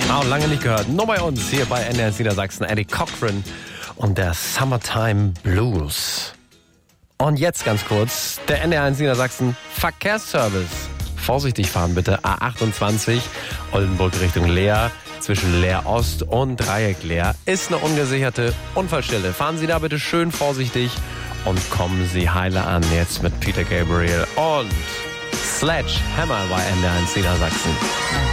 Auch lange nicht gehört. Nur bei uns hier bei NDR Niedersachsen. Eddie Cochran und der Summertime Blues. Und jetzt ganz kurz der NDR Niedersachsen Verkehrsservice. Vorsichtig fahren bitte. A28 Oldenburg Richtung Leer. Zwischen Leer Ost und Dreieck Leer ist eine ungesicherte Unfallstelle. Fahren Sie da bitte schön vorsichtig und kommen Sie heile an. Jetzt mit Peter Gabriel und Sledgehammer bei NDR Niedersachsen.